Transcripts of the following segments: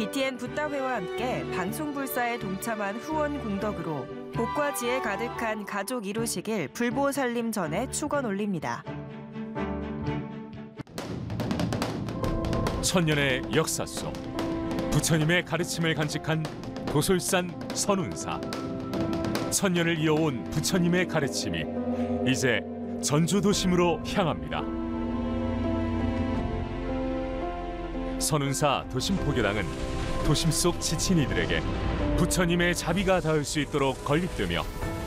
BTN 붓다회와 함께 방송불사에 동참한 후원 공덕으로 복과 지혜 가득한 가족 이루시길 불보살림 전에 축원 올립니다. 천년의 역사 속 부처님의 가르침을 간직한 도솔산 선운사. 천년을 이어온 부처님의 가르침이 이제 전주도심으로 향합니다. 선운사 도심포교당은 도심 속 지친 이들에게 부처님의 자비가 닿을 수 있도록 건립되며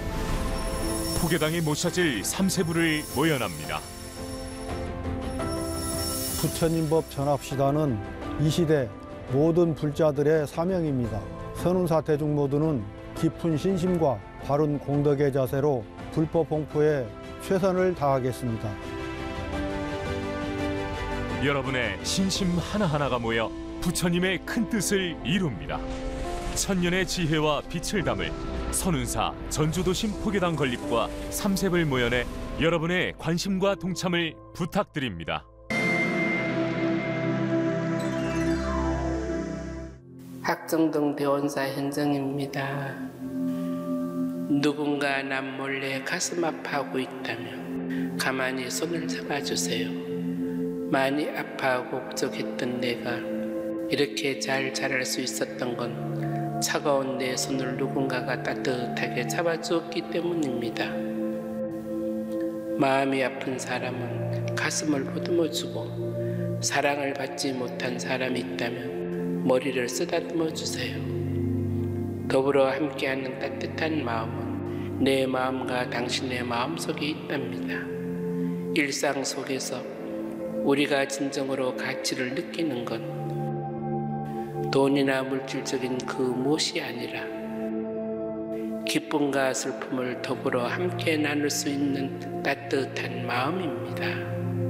포교당에 모셔질 3세부를 모연합니다. 부처님법 전합시다는 이 시대 모든 불자들의 사명입니다. 선운사 대중모두는 깊은 신심과 바른 공덕의 자세로 불법 홍포에 최선을 다하겠습니다. 여러분의 신심 하나하나가 모여 부처님의 큰 뜻을 이룹니다. 천년의 지혜와 빛을 담을 선운사 전주도심 포교당 건립과 3세불 모연에 여러분의 관심과 동참을 부탁드립니다. 학정동 대원사 현정입니다. 누군가 남 몰래 가슴 아파하고 있다면 가만히 손을 잡아주세요. 많이 아파하고 걱정했던 내가 이렇게 잘 자랄 수 있었던 건 차가운 내 손을 누군가가 따뜻하게 잡아주었기 때문입니다. 마음이 아픈 사람은 가슴을 보듬어주고 사랑을 받지 못한 사람이 있다면 머리를 쓰다듬어 주세요. 더불어 함께하는 따뜻한 마음은 내 마음과 당신의 마음속에 있답니다. 일상 속에서 우리가 진정으로 가치를 느끼는 건 돈이나 물질적인 그 무엇이 아니라 기쁨과 슬픔을 더불어 함께 나눌 수 있는 따뜻한 마음입니다.